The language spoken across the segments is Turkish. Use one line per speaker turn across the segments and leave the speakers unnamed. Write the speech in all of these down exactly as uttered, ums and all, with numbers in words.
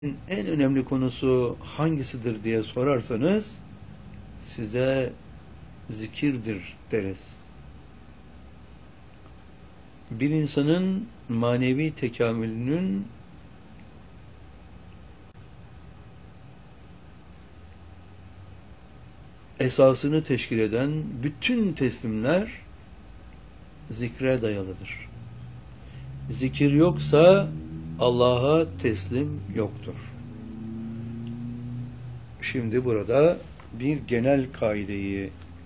En önemli konusu hangisidir diye sorarsanız size zikirdir deriz. Bir insanın manevi tekamülünün esasını teşkil eden bütün teslimler zikre dayalıdır. Zikir yoksa Allah'a teslim yoktur. Şimdi burada bir genel kaideyi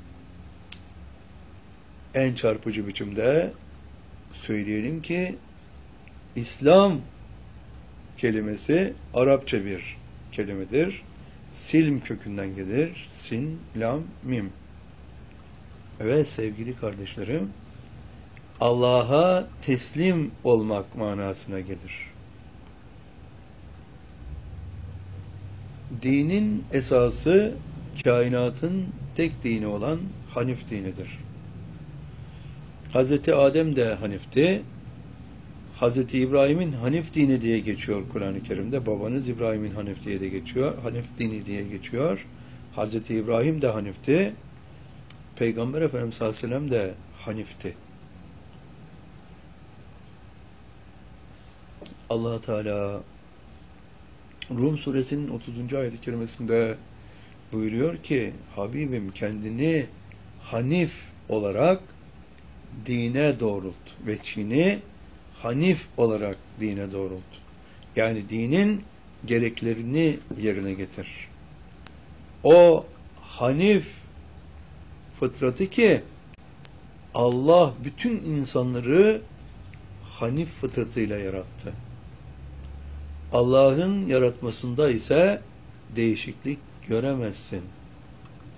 en çarpıcı biçimde söyleyelim ki İslam kelimesi Arapça bir kelimedir. Silm kökünden gelir. Sin, lam, mim. Evet sevgili kardeşlerim, Allah'a teslim olmak manasına gelir. Dinin esası kainatın tek dini olan Hanif dinidir. Hazreti Adem de Hanif'ti. Hazreti İbrahim'in Hanif dini diye geçiyor Kur'an-ı Kerim'de. Babanız İbrahim'in Hanif diye de geçiyor. Hanif dini diye geçiyor. Hazreti İbrahim de Hanif'ti. Peygamber Efendimiz sallallahu aleyhi ve sellem de Hanif'ti. Allah Teala Rum suresinin otuzuncu ayet-i kerimesinde buyuruyor ki Habibim kendini Hanif olarak dine doğrult ve Çin'i Hanif olarak dine doğrult. Yani dinin gereklerini yerine getir. O Hanif fıtratı ki Allah bütün insanları Hanif fıtratıyla yarattı. Allah'ın yaratmasında ise değişiklik göremezsin.